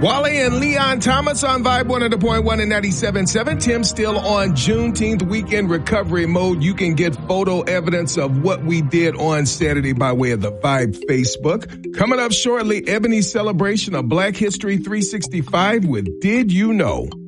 Wally and Leon Thomas on Vibe 100.1 and 97.7. Tim still on Juneteenth weekend recovery mode. You can get photo evidence of what we did on Saturday by way of the Vibe Facebook. Coming up shortly, Ebony's celebration of Black History 365 with Did You Know?